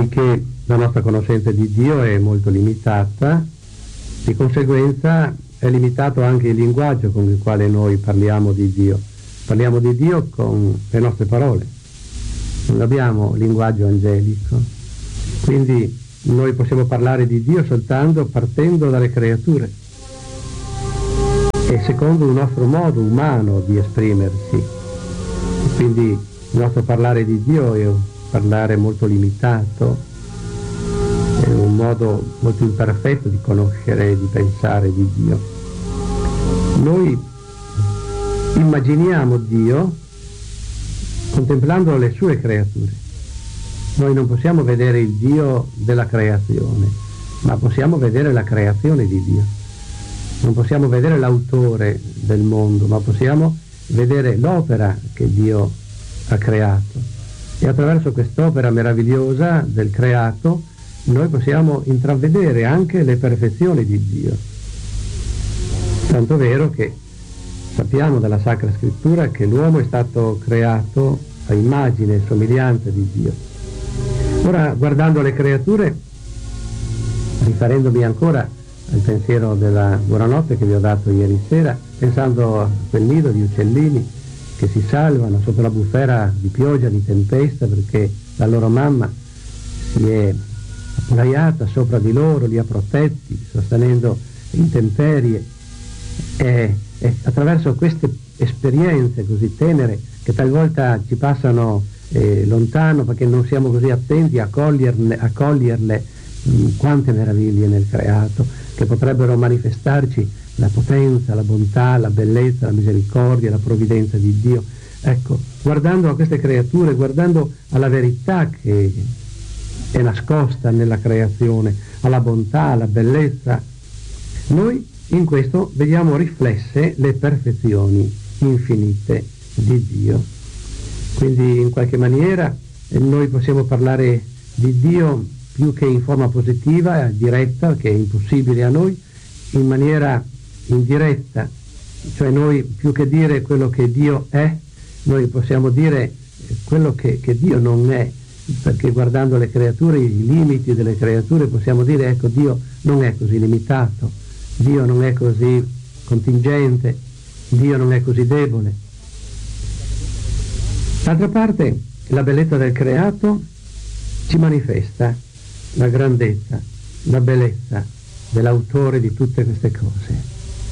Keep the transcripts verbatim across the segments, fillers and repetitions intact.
poiché la nostra conoscenza di Dio è molto limitata, di conseguenza è limitato anche il linguaggio con il quale noi parliamo di Dio. Parliamo di Dio con le nostre parole, non abbiamo linguaggio angelico, quindi noi possiamo parlare di Dio soltanto partendo dalle creature e secondo un nostro modo umano di esprimersi. Quindi il nostro parlare di Dio è un parlare molto limitato, è un modo molto imperfetto di conoscere e di pensare di Dio. Noi immaginiamo Dio contemplando le sue creature. Noi non possiamo vedere il Dio della creazione, ma possiamo vedere la creazione di Dio. Non possiamo vedere l'autore del mondo, ma possiamo vedere l'opera che Dio ha creato. E attraverso quest'opera meravigliosa del creato noi possiamo intravedere anche le perfezioni di Dio. Tanto vero che sappiamo dalla Sacra Scrittura che l'uomo è stato creato a immagine e somiglianza di Dio. Ora, guardando le creature, riferendomi ancora al pensiero della buonanotte che vi ho dato ieri sera, pensando a quel nido di uccellini che si salvano sotto la bufera di pioggia, di tempesta, perché la loro mamma si è appollaiata sopra di loro, li ha protetti, sostenendo intemperie, e, e attraverso queste esperienze così tenere che talvolta ci passano eh, lontano perché non siamo così attenti a coglierle, a coglierle mh, quante meraviglie nel creato che potrebbero manifestarci la potenza, la bontà, la bellezza, la misericordia, la provvidenza di Dio. Ecco, guardando a queste creature, guardando alla verità che è nascosta nella creazione, alla bontà, alla bellezza, noi in questo vediamo riflesse le perfezioni infinite di Dio. Quindi in qualche maniera noi possiamo parlare di Dio più che in forma positiva, diretta, che è impossibile a noi, in maniera indiretta, cioè noi più che dire quello che Dio è, noi possiamo dire quello che, che Dio non è, perché guardando le creature, i limiti delle creature, possiamo dire ecco, Dio non è così limitato, Dio non è così contingente, Dio non è così debole. D'altra parte, la bellezza del creato ci manifesta la grandezza, la bellezza dell'autore di tutte queste cose.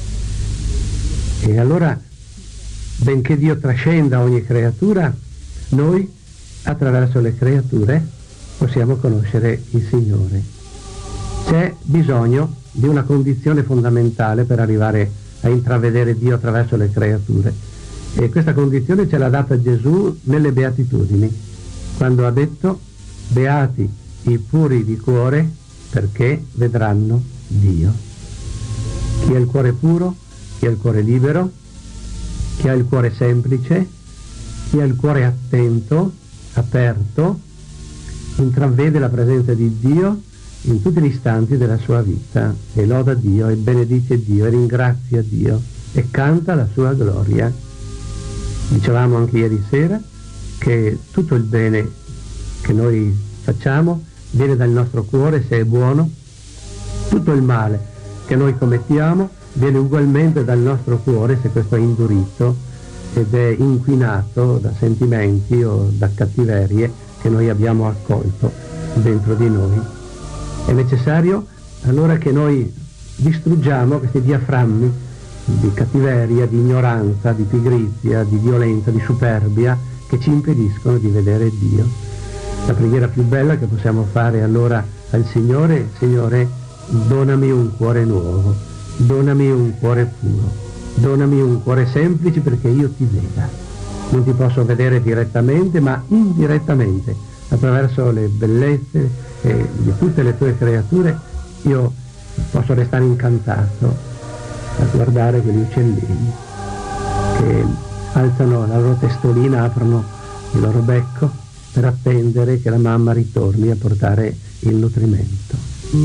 E allora, benché Dio trascenda ogni creatura, noi, attraverso le creature, possiamo conoscere il Signore. C'è bisogno di una condizione fondamentale per arrivare a intravedere Dio attraverso le creature. E questa condizione ce l'ha data Gesù nelle Beatitudini, quando ha detto: beati i puri di cuore, perché vedranno Dio. Chi ha il cuore puro, chi ha il cuore libero, chi ha il cuore semplice, chi ha il cuore attento, aperto, intravede la presenza di Dio in tutti gli istanti della sua vita e loda Dio e benedice Dio e ringrazia Dio e canta la sua gloria. Dicevamo anche ieri sera che tutto il bene che noi facciamo viene dal nostro cuore se è buono, tutto il male che noi commettiamo viene ugualmente dal nostro cuore se questo è indurito ed è inquinato da sentimenti o da cattiverie che noi abbiamo accolto dentro di noi. È necessario allora che noi distruggiamo questi diaframmi di cattiveria, di ignoranza, di pigrizia, di violenza, di superbia che ci impediscono di vedere Dio. La preghiera più bella che possiamo fare allora al Signore: Signore, donami un cuore nuovo, donami un cuore puro, donami un cuore semplice perché io ti veda. Non ti posso vedere direttamente, ma indirettamente, attraverso le bellezze eh, di tutte le tue creature, io posso restare incantato a guardare quegli uccellini che alzano la loro testolina, aprono il loro becco per attendere che la mamma ritorni a portare il nutrimento.